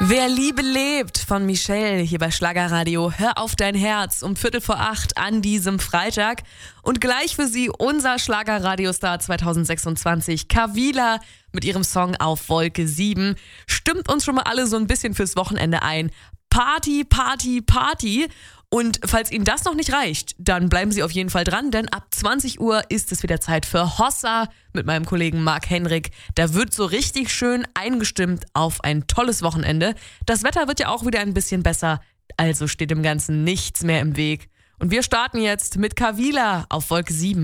Wer Liebe lebt von Michelle hier bei Schlagerradio. Hör auf dein Herz um 7:45 an diesem Freitag. Und gleich für Sie unser Schlagerradiostar 2026, Kavila, mit ihrem Song Auf Wolke 7. Stimmt uns schon mal alle so ein bisschen fürs Wochenende ein. Party, Party, Party. Und falls Ihnen das noch nicht reicht, dann bleiben Sie auf jeden Fall dran, denn ab 20 Uhr ist es wieder Zeit für Hossa mit meinem Kollegen Marc Henrik. Da wird so richtig schön eingestimmt auf ein tolles Wochenende. Das Wetter wird ja auch wieder ein bisschen besser, also steht dem Ganzen nichts mehr im Weg. Und wir starten jetzt mit Kavila auf Wolke 7.